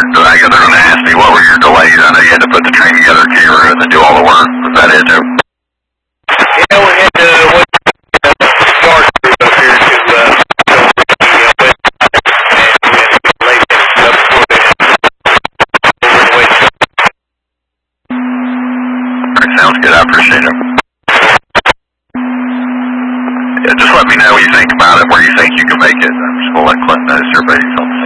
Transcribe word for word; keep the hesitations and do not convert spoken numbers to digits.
your, I guess they're going to ask me what were your delays. I know you had to put the train together, camera, and then do all the work. Was that it, too? Yeah, we had to wait for the yard crew up here to, uh, go with the, uh, web and we had to get the late stuff before they over and wait. Alright, sounds good. I appreciate it. Yeah, just let me know what you think about it, where you think you can make it. I'm just going to let Clint know, so everybody's on the